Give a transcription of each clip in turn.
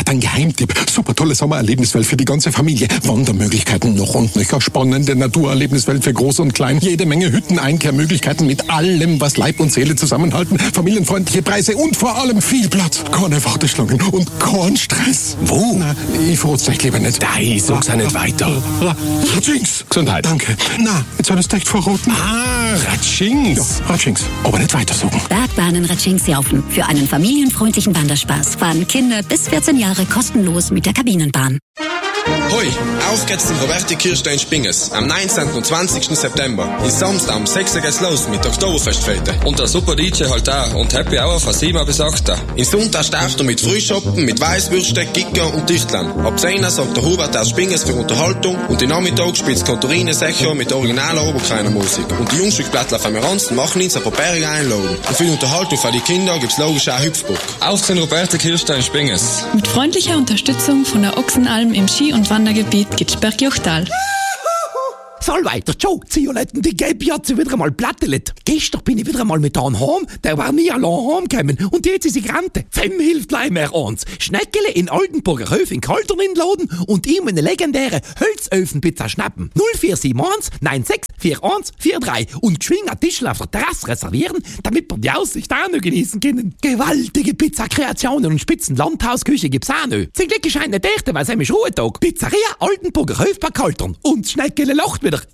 Ein Geheimtipp. Super tolle Sommererlebniswelt für die ganze Familie. Wandermöglichkeiten noch und nöcher. Spannende Naturerlebniswelt für Groß und Klein. Jede Menge Hütten, Einkehrmöglichkeiten mit allem, was Leib und Seele zusammenhalten. Familienfreundliche Preise und vor allem viel Platz. Keine Warteschlangen und kein Stress. Wo? Na, ich verrat's euch lieber nicht. Nein, sag's auch nicht weiter. Ratschings. Gesundheit. Danke. Na, jetzt soll es echt verraten. Ratschings. Ja, Ratschings. Aber nicht weiter suchen. Bergbahnen Ratschings-Jaufen. Für einen familienfreundlichen Wanderspaß fahren Kinder bis 14 Jahre kostenlos mit der Kabinenbahn. Hoi, auf geht's zum Roberti-Kirchstein Spinges. Am 19. und 20. September. Ist Samstag um 6 Uhr geht's los mit Oktoberfestfete. Und der super DJ halt da und Happy Hour von 7 bis 8. In Sonntag startet er mit Frühschoppen, mit Weißwürste, Gicker und Tüchtlern. Ab 10 Uhr sorgt der Hubert aus Spinges für Unterhaltung und den Nachmittag spielt Kontorine Secho mit originaler Oberkreiner Musik. Und die Jungstückblättler von Meranzen machen ihn zur Properia einladen. Und für die Unterhaltung für die Kinder gibt's logisch auch Hüpfburg. Auf den Roberti-Kirchstein Spinges. Mit freundlicher Unterstützung von der Ochsenalm im Ski- und Wandergebiet Gitschberg-Jochtal. Salweiter, ciao, Zioletten, die Gelbe hat sie wieder einmal plattelet. Gestern bin ich wieder einmal mit einem heim, der war nie allein heimgekommen. Und jetzt ist sie Grante. Fem hilft gleich mehr eins. Schneckele in Oldenburger Höf in Kaltern inladen und ihm eine legendäre Hölzöfenpizza schnappen. 0471 9641 43 und geschwind einen Tischl auf der Terrasse reservieren, damit wir die Aussicht auch noch genießen können. Gewaltige Pizzakreationen und spitzen Landhausküche gibt's auch noch. Zum Glück ist eine Dächte, weil es ist Ruhetag. Pizzeria Oldenburger Höf bei Kaltern. Und Schneckele lacht wieder.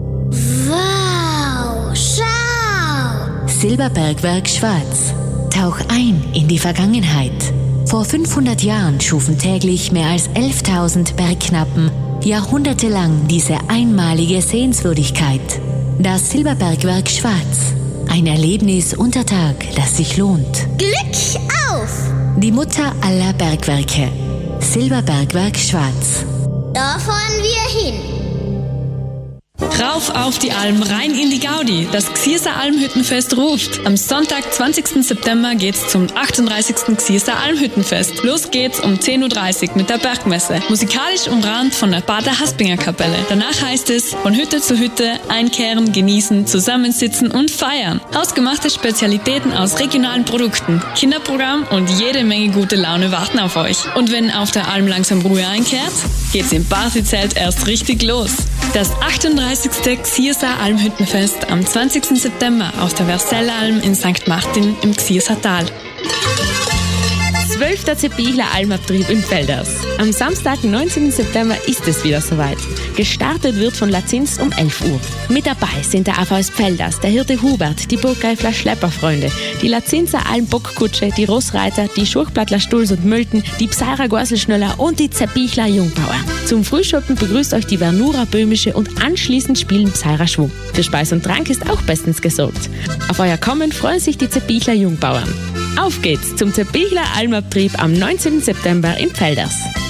Wow, schau! Silberbergwerk Schwarz. Tauch ein in die Vergangenheit. Vor 500 Jahren schufen täglich mehr als 11.000 Bergknappen jahrhundertelang diese einmalige Sehenswürdigkeit. Das Silberbergwerk Schwarz. Ein Erlebnis unter Tag, das sich lohnt. Glück auf! Die Mutter aller Bergwerke. Silberbergwerk Schwarz. Da fahren wir hin. Rauf auf die Alm, rein in die Gaudi. Das Xierser Almhüttenfest ruft. Am Sonntag, 20. September geht's zum 38. Xierser Almhüttenfest. Los geht's um 10.30 Uhr mit der Bergmesse. Musikalisch umrahmt von der Bader Haspinger Kapelle. Danach heißt es von Hütte zu Hütte einkehren, genießen, zusammensitzen und feiern. Hausgemachte Spezialitäten aus regionalen Produkten, Kinderprogramm und jede Menge gute Laune warten auf euch. Und wenn auf der Alm langsam Ruhe einkehrt, geht's im Partyzelt erst richtig los. Das 38. Xierser Almhüttenfest am 20. September auf der Versellalm in St. Martin im Xierser Tal. 12. Zeppichler Almabtrieb in Felders. Am Samstag, 19. September ist es wieder soweit. Gestartet wird von Lazins um 11 Uhr. Mit dabei sind der AVS Felders, der Hirte Hubert, die Burgreifler Schlepperfreunde, die Lazinser Almbockkutsche, die Rossreiter, die Schurchplattler Stulz und Mölten, die Pseirer Gorselschnöller und die Zeppichler Jungbauer. Zum Frühschoppen begrüßt euch die Vernura Böhmische und anschließend spielen Pseirer Schwung. Für Speis und Trank ist auch bestens gesorgt. Auf euer Kommen freuen sich die Zeppichler Jungbauern. Auf geht's zum Zeppichler Almabtrieb am 19. September in Felders.